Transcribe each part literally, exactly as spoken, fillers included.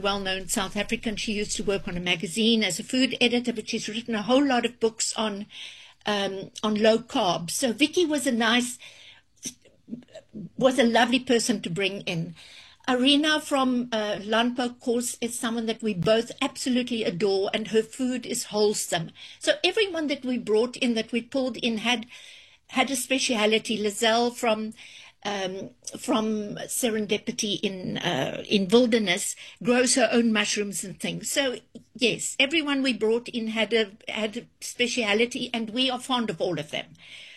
well-known South African. She used to work on a magazine as a food editor, but she's written a whole lot of books on um, on low carb. So Vicky was a nice, was a lovely person to bring in. Arena from uh, Landbou, of course, is someone that we both absolutely adore, and her food is wholesome. So everyone that we brought in, that we pulled in, had had a speciality. Lizelle from um, from Serendipity in uh, in Wilderness grows her own mushrooms and things. So yes, everyone we brought in had a had a speciality, and we are fond of all of them.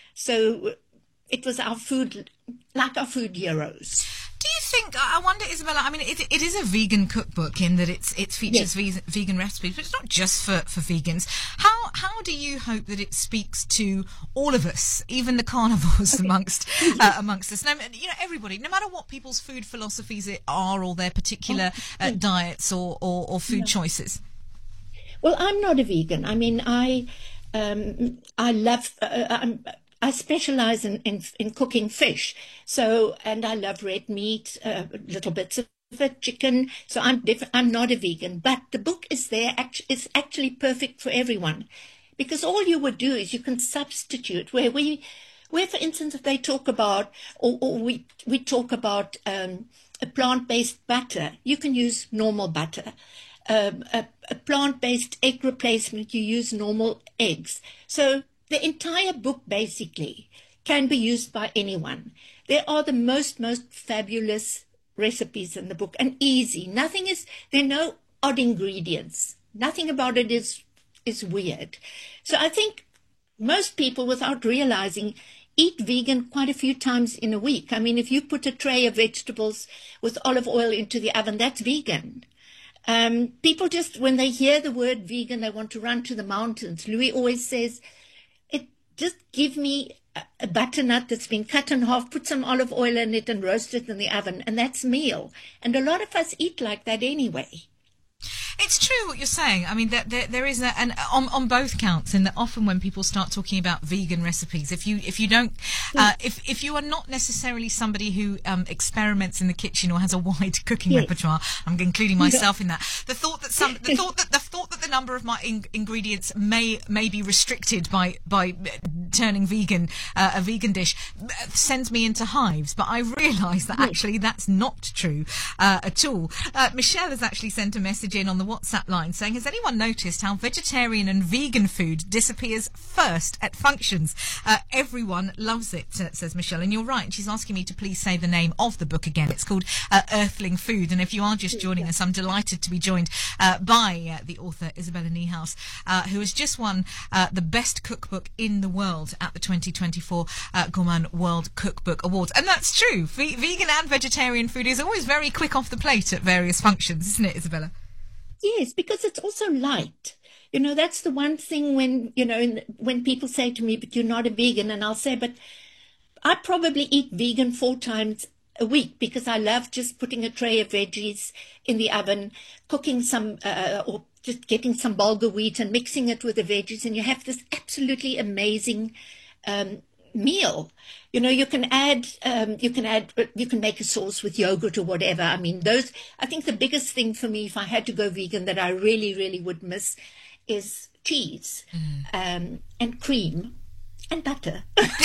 So it was our food, like our food heroes. Do you think, I wonder, Isabella, I mean, it, it is a vegan cookbook in that it's it features yes. ve- vegan recipes, but it's not just for, for vegans. How how do you hope that it speaks to all of us, even the carnivores okay. amongst uh, amongst us? No, you know, everybody, no matter what people's food philosophies are or their particular uh, diets or, or, or food no. choices. Well, I'm not a vegan. I mean, I um, I love... Uh, I'm, I specialize in, in, in cooking fish, so, and I love red meat, uh, little bits of it, chicken, so I'm diff- I'm not a vegan, but the book is there, act- it's actually perfect for everyone, because all you would do is you can substitute, where we, where for instance, if they talk about, or, or we, we talk about um, a plant-based butter, you can use normal butter. Um, a, a plant-based egg replacement, you use normal eggs. So the entire book, basically, can be used by anyone. There are the most, most fabulous recipes in the book, and easy. Nothing is, there are no odd ingredients. Nothing about it is, is weird. So I think most people, without realizing, eat vegan quite a few times in a week. I mean, if you put a tray of vegetables with olive oil into the oven, that's vegan. Um, people just, when they hear the word vegan, they want to run to the mountains. Louis always says, just give me a butternut that's been cut in half, put some olive oil in it and roast it in the oven, and that's meal. And a lot of us eat like that anyway. It's true what you're saying. I mean, there, there, there is a, and on, on both counts, and that often when people start talking about vegan recipes, if you if you don't, uh, if if you are not necessarily somebody who um, experiments in the kitchen or has a wide cooking yes. repertoire, I'm including myself in that. The thought that some, the thought that the thought that the number of my in- ingredients may may be restricted by by turning vegan uh, a vegan dish sends me into hives. But I realise that actually that's not true uh, at all. Uh, Michelle has actually sent a message in on the WhatsApp line saying, has anyone noticed how vegetarian and vegan food disappears first at functions? Uh, everyone loves it, uh, says Michelle. And you're right. She's asking me to please say the name of the book again. It's called uh, Earthling Food. And if you are just joining us, I'm delighted to be joined uh, by uh, the author, Isabella Niehaus, uh, who has just won uh, the best cookbook in the world at the twenty twenty-four uh, Gourmand World Cookbook Awards. And that's true. V- vegan and vegetarian food is always very quick off the plate at various functions, isn't it, Isabella? Yes, because it's also light. You know, that's the one thing when, you know, in, when people say to me, but you're not a vegan, and I'll say, but I probably eat vegan four times a week because I love just putting a tray of veggies in the oven, cooking some, uh, or just getting some bulgur wheat and mixing it with the veggies, and you have this absolutely amazing um meal. You know, you can add, um, you can add, you can make a sauce with yogurt or whatever. I mean, those, I think the biggest thing for me, if I had to go vegan, that I really, really would miss is cheese, mm. um, and cream. And butter.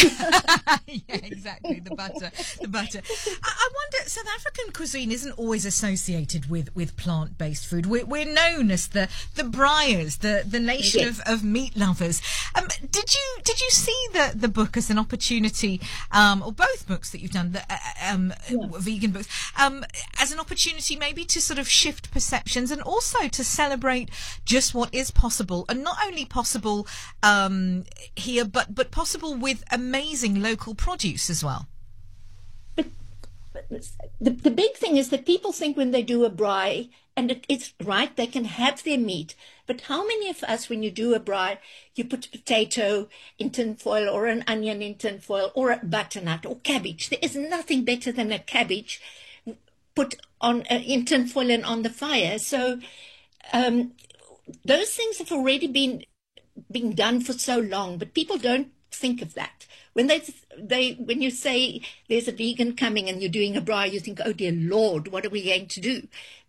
Yeah, exactly, the butter. The butter. I, I wonder, South African cuisine isn't always associated with, with plant-based food. We're, we're known as the, the Briars, the, the nation yes. of, of meat lovers. Um, did you did you see the, the book as an opportunity, um, or both books that you've done, the, uh, um, yeah. vegan books, um, as an opportunity maybe to sort of shift perceptions and also to celebrate just what is possible, and not only possible um, here, but but possible with amazing local produce as well? But, but the, the big thing is that people think when they do a braai, and it, it's right, they can have their meat, but how many of us, when you do a braai, you put a potato in tin foil or an onion in tin foil or a butternut or cabbage? There is nothing better than a cabbage put on uh, in tin foil and on the fire. So um, those things have already been being done for so long, but people don't think of that. When they, they, when you say there's a vegan coming and you're doing a braai, you think, oh dear Lord, what are we going to do? But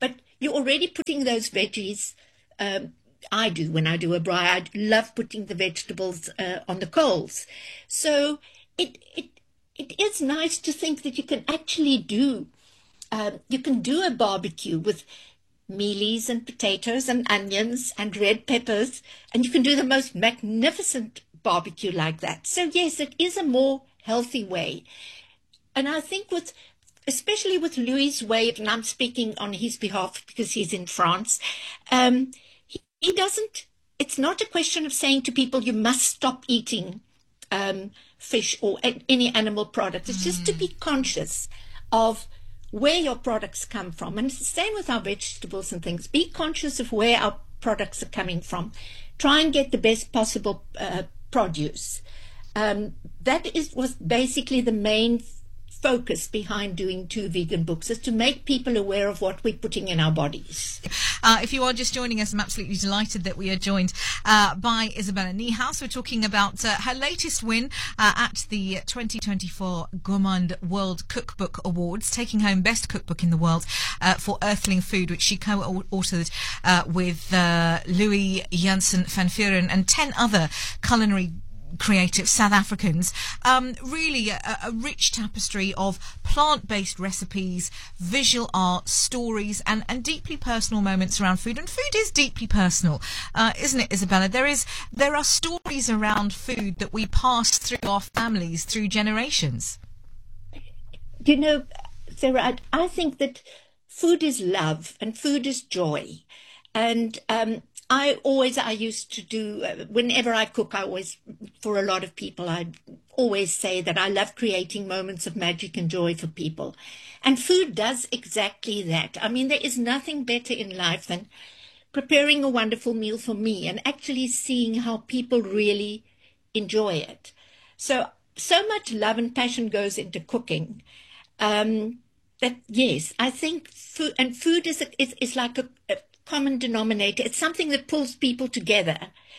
you're already putting those veggies. Um, I do when I do a braai. I love putting the vegetables uh, on the coals. So it it it is nice to think that you can actually do um, you can do a barbecue with mealies and potatoes and onions and red peppers, and you can do the most magnificent barbecue like that. So yes, it is a more healthy way. And I think with, especially with Louis' way, and I'm speaking on his behalf because he's in France, um, he, he doesn't, it's not a question of saying to people, you must stop eating um, fish or a, any animal product. It's mm. just to be conscious of where your products come from. And it's the same with our vegetables and things. Be conscious of where our products are coming from. Try and get the best possible uh, produce. Um, that is was basically the main f- focus behind doing two vegan books, is to make people aware of what we're putting in our bodies. Uh, if you are just joining us, I'm absolutely delighted that we are joined uh, by Isabella Niehaus. We're talking about uh, her latest win uh, at the twenty twenty-four Gourmand World Cookbook Awards, taking home Best Cookbook in the World uh, for Earthling Food, which she co-authored uh, with uh, Louis Janssen van Vuuren and ten other culinary creative South Africans. Um, really a, a rich tapestry of plant-based recipes, visual art, stories, and, and deeply personal moments around food. And food is deeply personal, uh, isn't it, Isabella? There is there are stories around food that we pass through our families, through generations. You know, Sarah, I, I think that food is love and food is joy. And um I always, I used to do, uh, whenever I cook, I always, for a lot of people, I always say that I love creating moments of magic and joy for people. And food does exactly that. I mean, there is nothing better in life than preparing a wonderful meal for me and actually seeing how people really enjoy it. So, so much love and passion goes into cooking. Um, that, yes, I think food, and food is, a, is, is like a, a common denominator. It's something that pulls people together,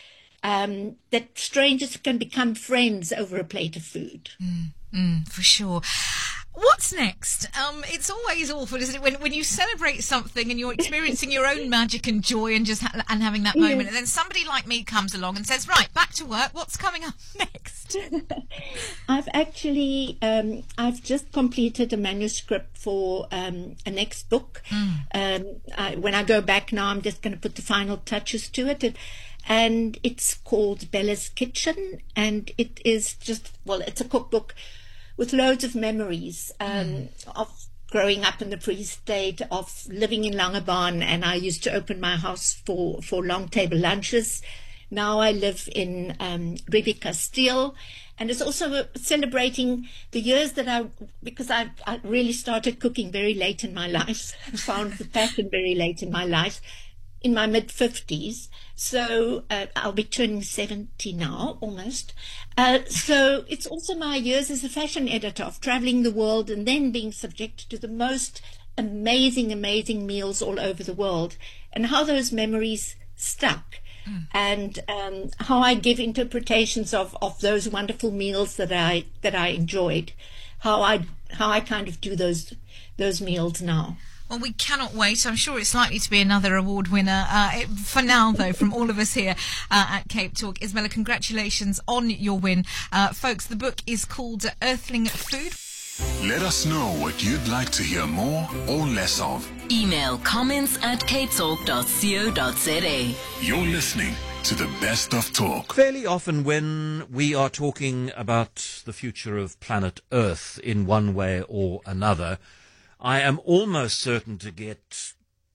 um, that strangers can become friends over a plate of food. Mm, mm, for sure. What's next? Um, it's always awful, isn't it, when when you celebrate something and you're experiencing your own magic and joy and just ha- and having that moment, yes. And then somebody like me comes along and says, "Right, back to work. What's coming up next?" I've actually um, I've just completed a manuscript for um, a next book. Mm. Um, I, when I go back now, I'm just going to put the final touches to it. it and it's called Bella's Kitchen, and it is just well, it's a cookbook with loads of memories um, mm. of growing up in the Free State, of living in Langebaan, and I used to open my house for, for long table lunches. Now I live in um, Riebeek-Kasteel, and it's also celebrating the years that I, because I, I really started cooking very late in my life, found the passion very late in my life, in my mid-fifties. So uh, I'll be turning seventy now, almost. Uh, so it's also my years as a fashion editor of traveling the world and then being subjected to the most amazing, amazing meals all over the world, and how those memories stuck. Mm. And um, how I give interpretations of, of those wonderful meals that I that I enjoyed, how I how I kind of do those those meals now. Well, we cannot wait. I'm sure it's likely to be another award winner. Uh, it, for now, though, from all of us here uh, at Cape Talk, Isabella, congratulations on your win. Uh, folks, the book is called Earthling Food. Let us know what you'd like to hear more or less of. Email comments at capetalk dot co dot za. You're listening to the Best of Talk. Fairly often when we are talking about the future of planet Earth in one way or another, I am almost certain to get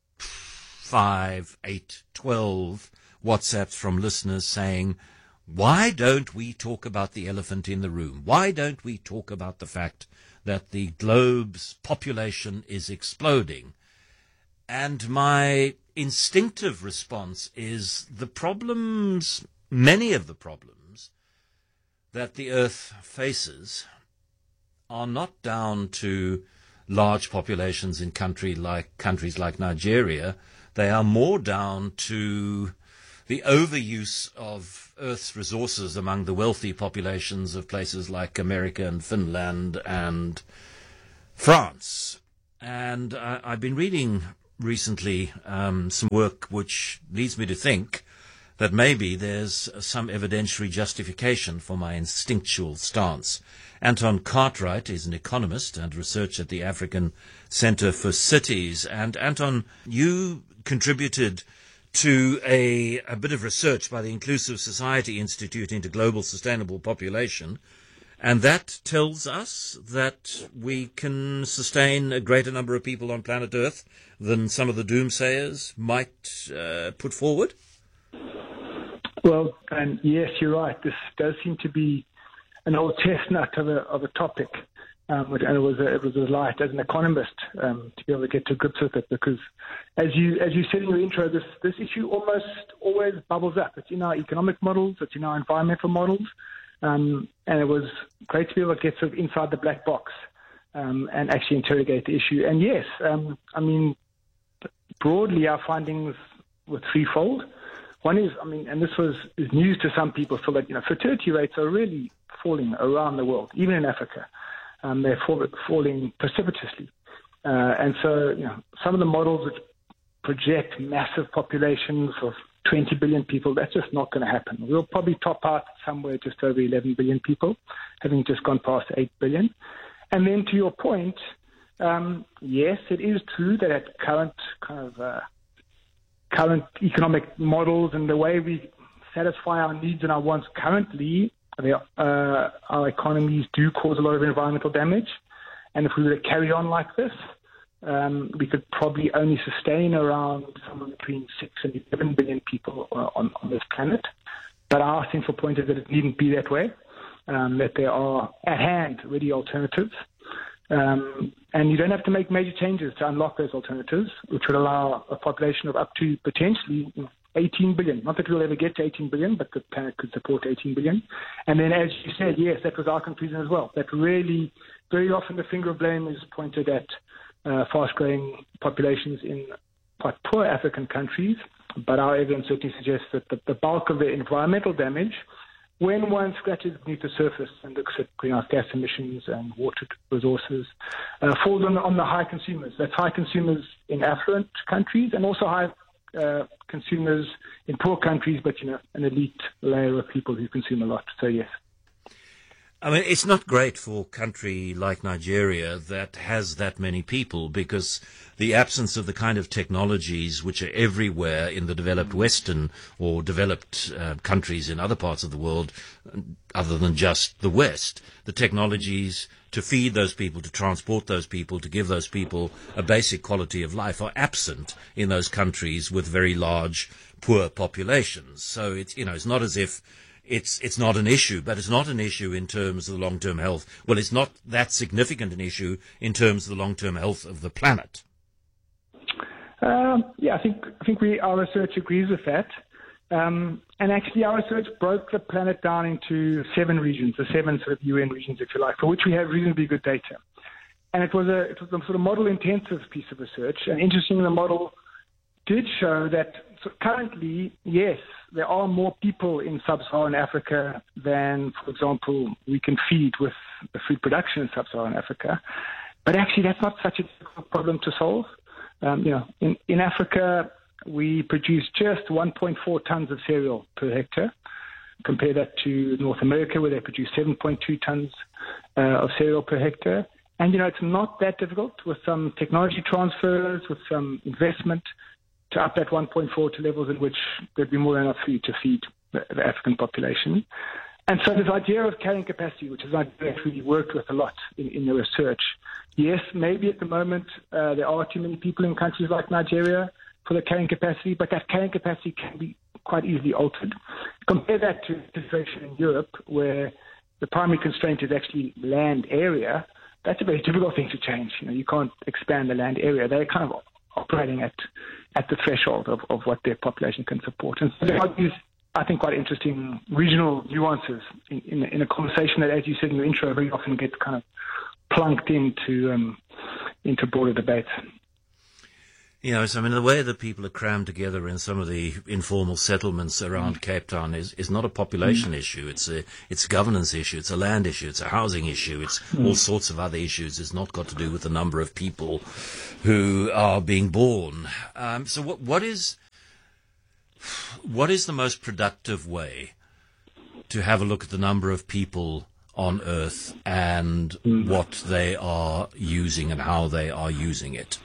five, eight, twelve WhatsApps from listeners saying, why don't we talk about the elephant in the room? Why don't we talk about the fact that the globe's population is exploding? And my instinctive response is the problems, many of the problems that the Earth faces are not down to large populations in country like countries like Nigeria. They are more down to the overuse of Earth's resources among the wealthy populations of places like America and Finland and France. And I, I've been reading recently um, some work which leads me to think that maybe there's some evidentiary justification for my instinctual stance. Anton Cartwright is an economist and researcher at the African Centre for Cities. And Anton, you contributed to a, a bit of research by the Inclusive Society Institute into global sustainable population. And that tells us that we can sustain a greater number of people on planet Earth than some of the doomsayers might uh, put forward? Well, and yes, you're right. This does seem to be an old chestnut of a of a topic, um, and it was a, it was a light as an economist um, to be able to get to grips with it. Because, as you as you said in your intro, this this issue almost always bubbles up. It's in our economic models, it's in our environmental models, um, and it was great to be able to get sort of inside the black box um, and actually interrogate the issue. And yes, um, I mean, broadly, our findings were threefold. One is, I mean, and this was is news to some people, so that, you know, fertility rates are really falling around the world, even in Africa. Um, they're fall, falling precipitously. Uh, and so, you know, some of the models which project massive populations of twenty billion people, that's just not going to happen. We'll probably top out somewhere just over eleven billion people, having just gone past eight billion. And then to your point, um, yes, it is true that at current kind of uh, current economic models and the way we satisfy our needs and our wants currently, they, uh, our economies do cause a lot of environmental damage. And if we were to carry on like this, um, we could probably only sustain around somewhere between six and eleven billion people on, on this planet. But our central point is that it needn't be that way, um, that there are at hand ready alternatives. Um, and you don't have to make major changes to unlock those alternatives, which would allow a population of up to potentially eighteen billion. Not that we'll ever get to eighteen billion, but the planet could support eighteen billion. And then, as you said, yes, that was our conclusion as well, that really very often the finger of blame is pointed at uh, fast-growing populations in quite poor African countries. But our evidence certainly suggests that the, the bulk of the environmental damage, when one scratches beneath the surface and looks at greenhouse gas emissions and water resources, uh, falls on, on the high consumers. That's high consumers in affluent countries and also high uh, consumers in poor countries, but, you know, an elite layer of people who consume a lot. So, yes. I mean, it's not great for a country like Nigeria that has that many people, because the absence of the kind of technologies which are everywhere in the developed Western or developed uh, countries in other parts of the world, other than just the West, the technologies to feed those people, to transport those people, to give those people a basic quality of life are absent in those countries with very large, poor populations. So it's, you know, it's not as if It's it's not an issue, but it's not an issue in terms of the long-term health. Well, it's not that significant an issue in terms of the long-term health of the planet. Um, yeah, I think I think we our research agrees with that. Um, and actually, our research broke the planet down into seven regions, the seven sort of U N regions, if you like, for which we have reasonably good data. And it was a it was a sort of model-intensive piece of research. And interestingly, the model did show that so currently, yes, there are more people in sub-Saharan Africa than, for example, we can feed with the food production in sub-Saharan Africa. But actually, that's not such a difficult problem to solve. Um, you know, in, in Africa, we produce just one point four tons of cereal per hectare. Compare that to North America, where they produce seven point two tons uh, of cereal per hectare. And, you know, it's not that difficult with some technology transfers, with some investment, to up that one point four to levels in which there'd be more than enough food to feed the, the African population. And so this idea of carrying capacity, which is an idea that we worked with a lot in, in the research, yes, maybe at the moment uh, there are too many people in countries like Nigeria for the carrying capacity, but that carrying capacity can be quite easily altered. Compare that to the situation in Europe, where the primary constraint is actually land area. That's a very difficult thing to change. You know, you can't expand the land area. They're kind of operating at at the threshold of, of what their population can support. And so there are these, I think, quite interesting regional nuances in, in, in a conversation that, as you said in your intro, very often gets kind of plunked into um, into broader debates. You know, so I mean, the way that people are crammed together in some of the informal settlements around mm. Cape Town is, is not a population mm. issue. It's a it's a governance issue. It's a land issue. It's a housing issue. It's mm. all sorts of other issues. It's not got to do with the number of people who are being born. Um, so what what is what is the most productive way to have a look at the number of people on Earth and mm. what they are using and how they are using it?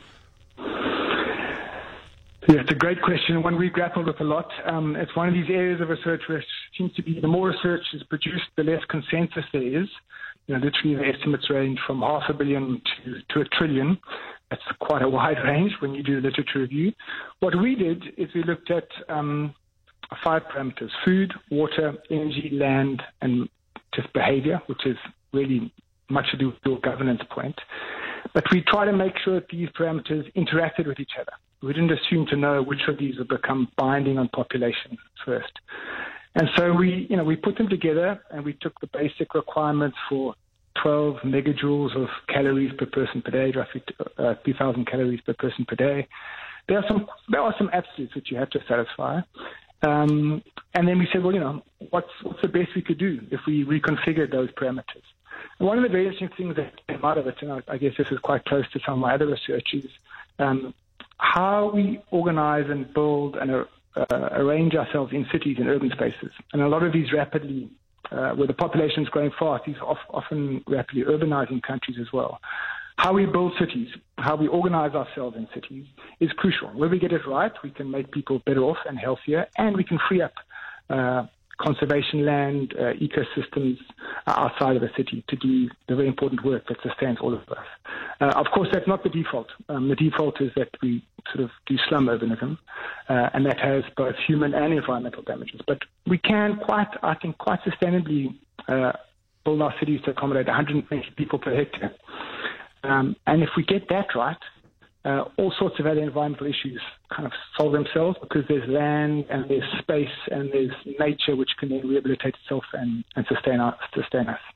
Yeah, it's a great question, one we grappled with a lot. Um, it's one of these areas of research where it seems to be the more research is produced, the less consensus there is. You know, literally the estimates range from half a billion to, to a trillion. That's quite a wide range when you do the literature review. What we did is we looked at um, five parameters: food, water, energy, land, and just behavior, which is really much to do with your governance point. But we try to make sure that these parameters interacted with each other. We didn't assume to know which of these would become binding on population first. And so we, you know, we put them together and we took the basic requirements for twelve megajoules of calories per person per day, roughly uh, two thousand calories per person per day. There are some, there are some absolutes which you have to satisfy. Um, and then we said, well, you know, what's, what's the best we could do if we reconfigured those parameters? And one of the very interesting things that came out of it, and I, I guess this is quite close to some of my other research, is um, how we organize and build and uh, uh, arrange ourselves in cities and urban spaces. And a lot of these rapidly, uh, where the population is growing fast, these are often rapidly urbanizing countries as well. How we build cities, how we organize ourselves in cities is crucial. Where we get it right, we can make people better off and healthier, and we can free up uh, conservation land, uh, ecosystems outside of the city to do the very important work that sustains all of us. Uh, of course, that's not the default. Um, the default is that we sort of do slum urbanism, uh, and that has both human and environmental damages. But we can quite, I think, quite sustainably uh, build our cities to accommodate one hundred twenty people per hectare. Um, and if we get that right, Uh, all sorts of other environmental issues kind of solve themselves because there's land and there's space and there's nature which can then rehabilitate itself and, and sustain, our, sustain us.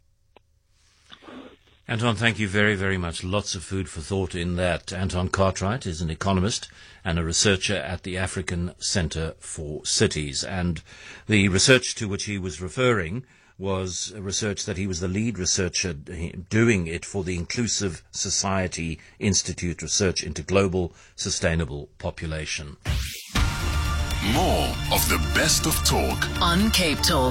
Anton, thank you very, very much. Lots of food for thought in that. Anton Cartwright is an economist and a researcher at the African Centre for Cities. And the research to which he was referring was a research that he was the lead researcher doing it for the Inclusive Society Institute Research into Global Sustainable Population. More of the best of talk on Cape Talk.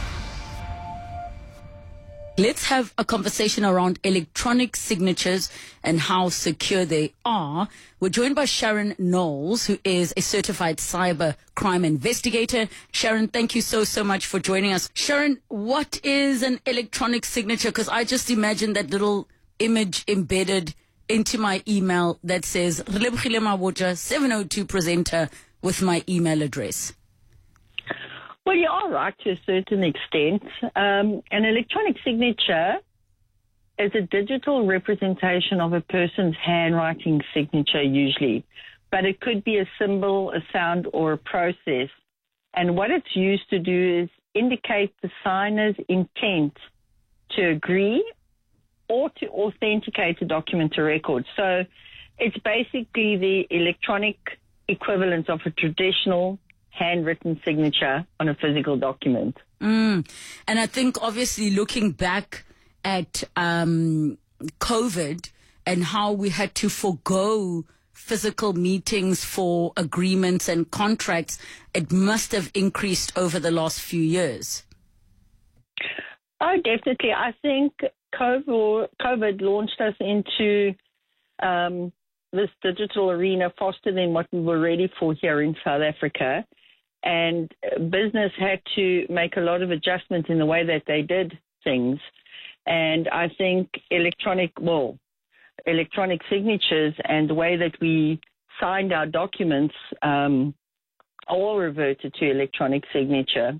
Let's have a conversation around electronic signatures and how secure they are. We're joined by Sharon Knowles, who is a certified cyber crime investigator. Sharon, thank you so, so much for joining us. Sharon, what is an electronic signature? Because I just imagine that little image embedded into my email that says Relebogile Mabotja, seven oh two presenter, with my email address. Well, you are right to a certain extent. Um, an electronic signature is a digital representation of a person's handwriting signature usually, but it could be a symbol, a sound, or a process. And what it's used to do is indicate the signer's intent to agree or to authenticate a document or record. So it's basically the electronic equivalent of a traditional handwritten signature on a physical document. Mm. And I think obviously looking back at um, COVID and how we had to forego physical meetings for agreements and contracts, it must have increased over the last few years. Oh, definitely. I think COVID, COVID launched us into um, this digital arena faster than what we were ready for here in South Africa. And business had to make a lot of adjustments in the way that they did things. And I think electronic, well, electronic signatures and the way that we signed our documents um, all reverted to electronic signature.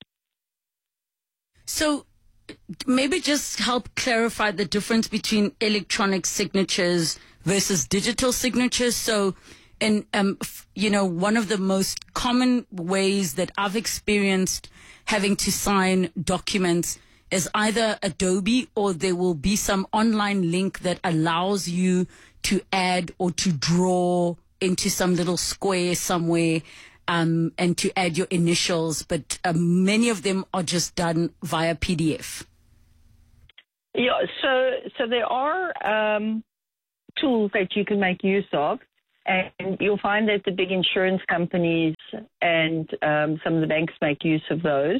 So maybe just help clarify the difference between electronic signatures versus digital signatures. So And, um, f- you know, one of the most common ways that I've experienced having to sign documents is either Adobe or there will be some online link that allows you to add or to draw into some little square somewhere um, and to add your initials, but uh, many of them are just done via P D F. Yeah, so so there are um, tools that you can make use of, and you'll find that the big insurance companies and um, some of the banks make use of those.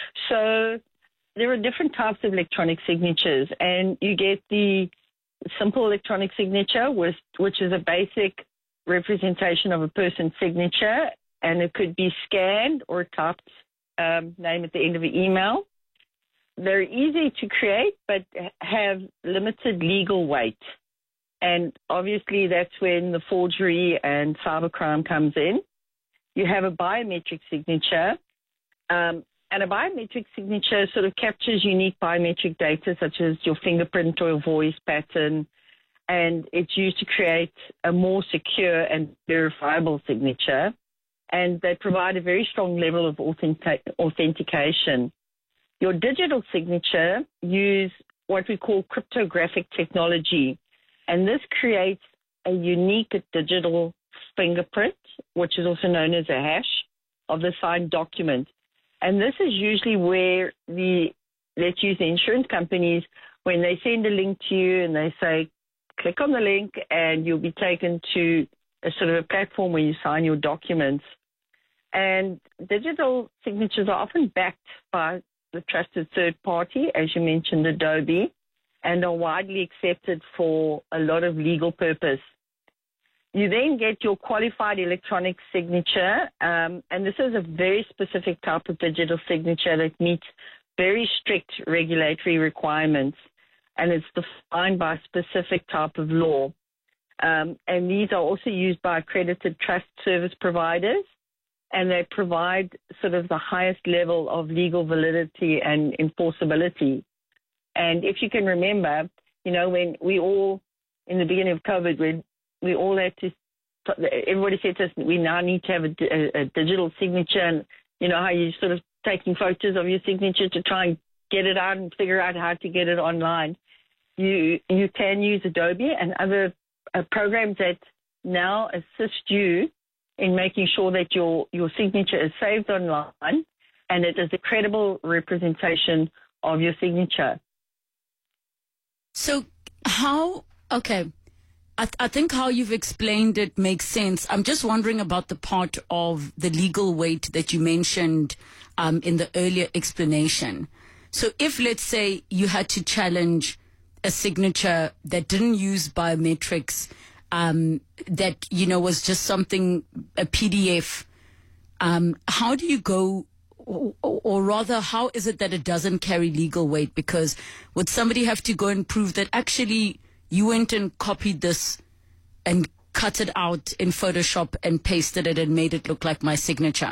So there are different types of electronic signatures, and you get the simple electronic signature, with, which is a basic representation of a person's signature, and it could be scanned or typed um, name at the end of an email. They're easy to create, but have limited legal weight. And obviously that's when the forgery and cybercrime comes in. You have a biometric signature, um, and a biometric signature sort of captures unique biometric data such as your fingerprint or your voice pattern, and it's used to create a more secure and verifiable signature. And they provide a very strong level of authentic- authentication. Your digital signature use what we call cryptographic technology, and this creates a unique digital fingerprint, which is also known as a hash, of the signed document. And this is usually where the, let's use the insurance companies, when they send a link to you and they say, click on the link and you'll be taken to a sort of a platform where you sign your documents. And digital signatures are often backed by the trusted third party, as you mentioned, Adobe, and are widely accepted for a lot of legal purpose. You then get your qualified electronic signature, um, and this is a very specific type of digital signature that meets very strict regulatory requirements, and it's defined by a specific type of law. Um, and these are also used by accredited trust service providers, and they provide sort of the highest level of legal validity and enforceability. And if you can remember, you know, when we all, in the beginning of COVID, when we all had to, everybody said to us, we now need to have a, a, a digital signature, and you know how you're sort of taking photos of your signature to try and get it out and figure out how to get it online. You, you can use Adobe and other uh, programs that now assist you in making sure that your, your signature is saved online and it is a credible representation of your signature. So how, okay, I, th- I think how you've explained it makes sense. I'm just wondering about the part of the legal weight that you mentioned um, in the earlier explanation. So if, let's say, you had to challenge a signature that didn't use biometrics, um, that, you know, was just something, a P D F, um, how do you go, or, or rather, how is it that it doesn't carry legal weight? Because would somebody have to go and prove that actually you went and copied this and cut it out in Photoshop and pasted it and made it look like my signature?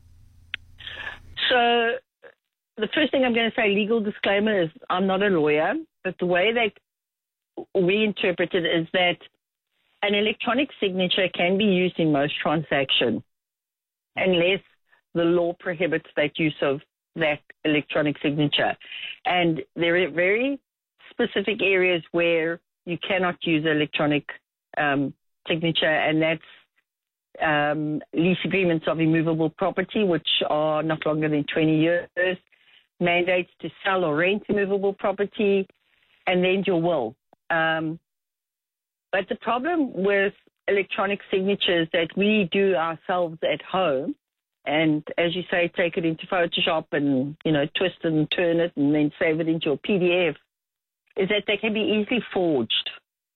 So the first thing I'm going to say, legal disclaimer, is I'm not a lawyer, but the way that we interpret it is that an electronic signature can be used in most transactions unless the law prohibits that use of that electronic signature. And there are very specific areas where you cannot use electronic um, signature, and that's um, lease agreements of immovable property, which are not longer than twenty years, mandates to sell or rent immovable property, and then your will. Um, but the problem with electronic signatures that we do ourselves at home, and as you say, take it into Photoshop and, you know, twist it and turn it and then save it into a P D F, is that they can be easily forged.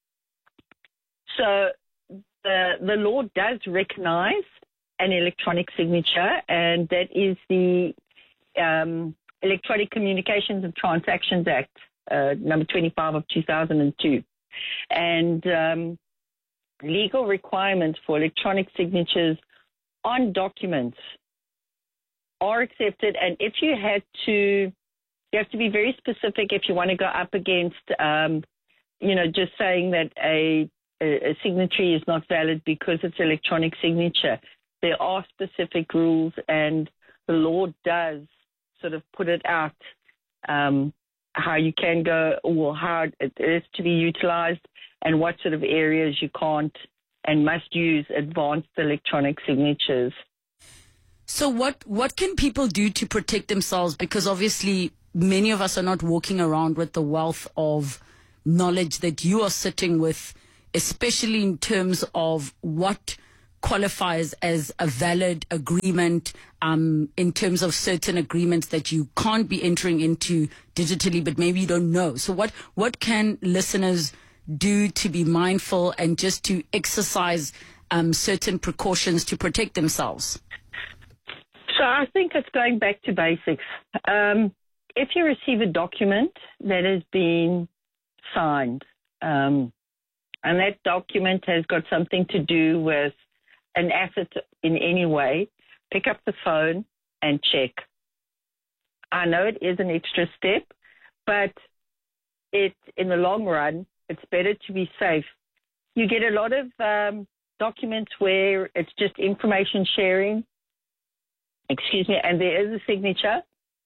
So the, the law does recognize an electronic signature, and that is the um, Electronic Communications and Transactions Act, uh, number twenty-five of two thousand two. And um, legal requirements for electronic signatures on documents are accepted. And if you had to, you have to be very specific if you want to go up against, um, you know, just saying that a, a, a signatory is not valid because it's electronic signature. There are specific rules, and the law does sort of put it out, um, how you can go, or how it is to be utilized, and what sort of areas you can't and must use advanced electronic signatures. So what, what can people do to protect themselves? Because obviously many of us are not walking around with the wealth of knowledge that you are sitting with, especially in terms of what qualifies as a valid agreement, um, in terms of certain agreements that you can't be entering into digitally, but maybe you don't know. So what, what can listeners do to be mindful and just to exercise um, certain precautions to protect themselves? So I think it's going back to basics. Um, if you receive a document that has been signed, um, and that document has got something to do with an asset in any way, pick up the phone and check. I know it is an extra step, but it, in the long run, it's better to be safe. You get a lot of um, documents where it's just information sharing, excuse me, and there is a signature.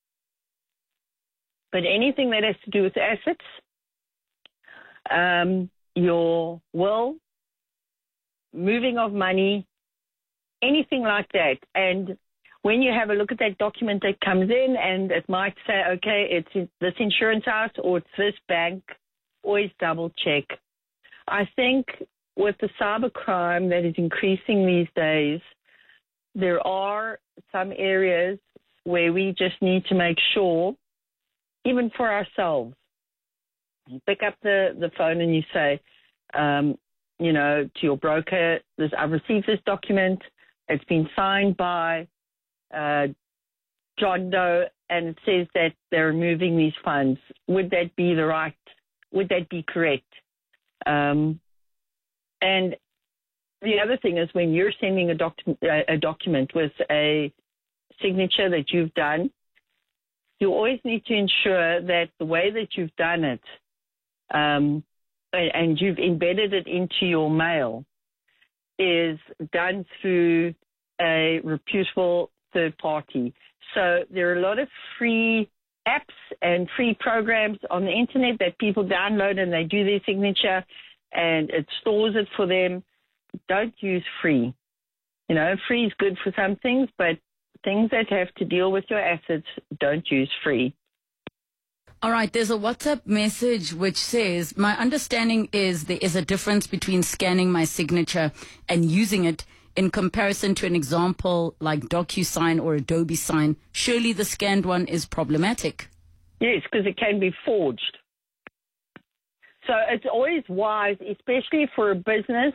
But anything that has to do with assets, um, your will, moving of money, anything like that. And when you have a look at that document that comes in and it might say, okay, it's this insurance house or it's this bank, always double check. I think with the cybercrime that is increasing these days, there are some areas where we just need to make sure, even for ourselves, you pick up the, the phone and you say, um, you know, to your broker, this, I've received this document. It's been signed by uh, John Doe, and it says that they're removing these funds. Would that be the right? Would that be correct? Um, and the other thing is when you're sending a, docu- a document with a signature that you've done, you always need to ensure that the way that you've done it, um, and you've embedded it into your mail, is done through a reputable third party. So there are a lot of free apps and free programs on the internet that people download and they do their signature and it stores it for them. Don't use free. You know, free is good for some things, but things that have to deal with your assets, don't use free. All right, there's a WhatsApp message which says, my understanding is there is a difference between scanning my signature and using it in comparison to an example like DocuSign or Adobe Sign. Surely the scanned one is problematic. Yes, because it can be forged. So it's always wise, especially for a business,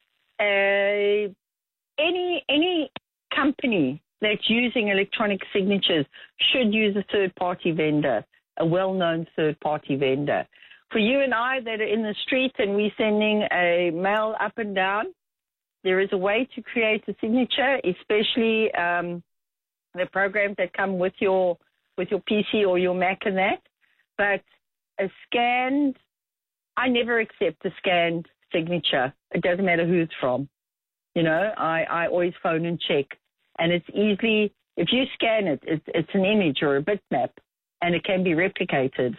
uh, any any company that's using electronic signatures should use a third-party vendor, a well-known third-party vendor. For you and I that are in the street and we're sending a mail up and down, there is a way to create a signature, especially um, the programs that come with your with your P C or your Mac and that. But a scanned, I never accept a scanned signature. It doesn't matter who it's from. You know, I, I always phone and check. And it's easily, if you scan it, it's, it's an image or a bitmap, and it can be replicated.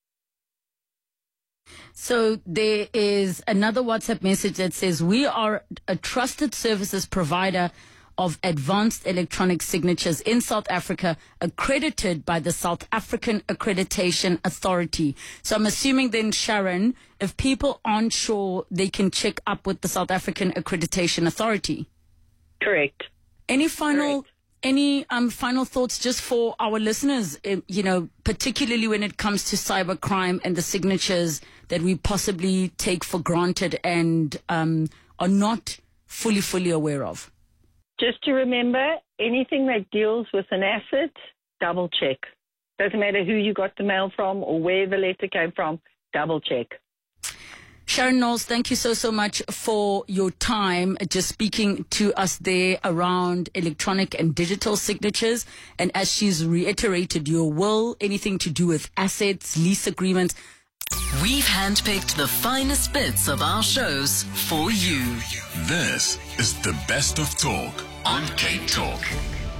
So there is another WhatsApp message that says, we are a trusted services provider of advanced electronic signatures in South Africa, accredited by the South African Accreditation Authority. So I'm assuming then, Sharon, if people aren't sure, they can check up with the South African Accreditation Authority. Correct. Any final... Correct. Any um, final thoughts just for our listeners, uh, you know, particularly when it comes to cybercrime and the signatures that we possibly take for granted and um, are not fully, fully aware of? Just to remember, anything that deals with an asset, double check. Doesn't matter who you got the mail from or where the letter came from, double check. Sharon Knowles, thank you so, so much for your time just speaking to us there around electronic and digital signatures. And as she's reiterated, your will, anything to do with assets, lease agreements. We've handpicked the finest bits of our shows for you. This is the best of talk on Cape Talk.